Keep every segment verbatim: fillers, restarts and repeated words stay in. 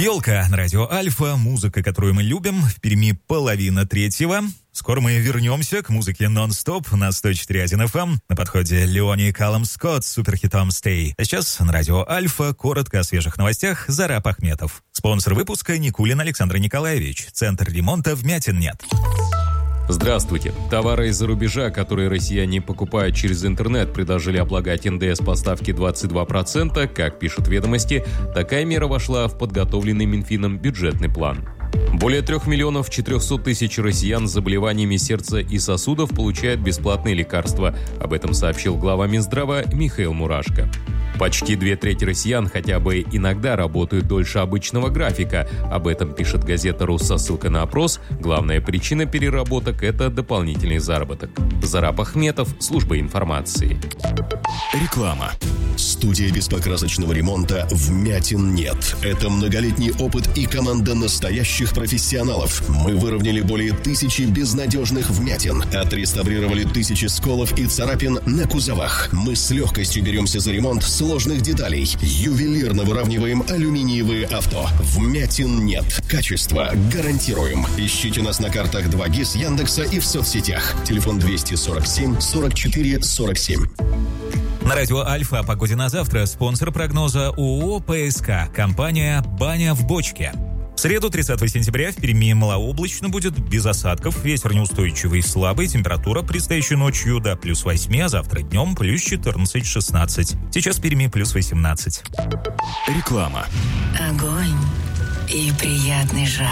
Елка на радио Альфа, музыка, которую мы любим, в Перми половина третьего. Скоро мы вернемся к музыке нон-стоп на сто четыре и один эф эм. На подходе Леони Каллум Скотт с суперхитом «Stay». А сейчас на радио Альфа коротко о свежих новостях. Зараб Ахметов. Спонсор выпуска Никулин Александр Николаевич. Центр ремонта «Вмятин нет». Здравствуйте. Товары из-за рубежа, которые россияне покупают через интернет, предложили облагать эн дэ эс поставки двадцать два процента. Как пишут ведомости, такая мера вошла в подготовленный Минфином бюджетный план. Более трех миллионов четырехсот тысяч россиян с заболеваниями сердца и сосудов получают бесплатные лекарства. Об этом сообщил глава Минздрава Михаил Мурашко. Почти две трети россиян хотя бы иногда работают дольше обычного графика. Об этом пишет газета «Рус» со ссылкой на опрос. Главная причина переработок – это дополнительный заработок. Зараб Ахметов, служба информации. Реклама. Студия беспокрасочного ремонта «Вмятин нет». Это многолетний опыт и команда настоящих профессионалов. Мы выровняли более тысячи безнадежных вмятин, отреставрировали тысячи сколов и царапин на кузовах. Мы с легкостью беремся за ремонт сложных деталей. Ювелирно выравниваем алюминиевые авто. Вмятин нет. Качество гарантируем. Ищите нас на картах два гис Яндекса и в соцсетях. Телефон двести сорок семь сорок четыре сорок семь. На радио Альфа о погоде на завтра. Спонсор прогноза ООО пэ эс ка. Компания «Баня в бочке». В среду, тридцатого сентября, в Перми малооблачно будет, без осадков, ветер неустойчивый и слабый, температура предстоящей ночью до плюс восьми, а завтра днем плюс четырнадцать-шестнадцать. Сейчас в Перми плюс восемнадцать. Реклама. Огонь и приятный жар,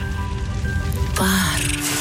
пар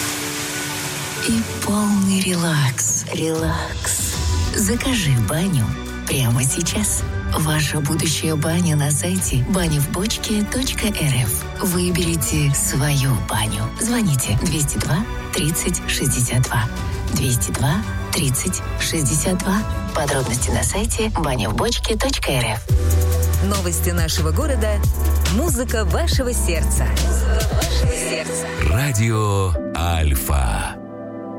и полный релакс. Релакс. Закажи баню прямо сейчас. Ваша будущая баня на сайте баня в бочке точка эр эф. Выберите свою баню. Звоните двести два тридцать шестьдесят два. двести два тридцать шестьдесят два. Подробности на сайте баня в бочке точка эр эф. Новости нашего города. Музыка вашего сердца. Музыка вашего сердца. Радио Альфа.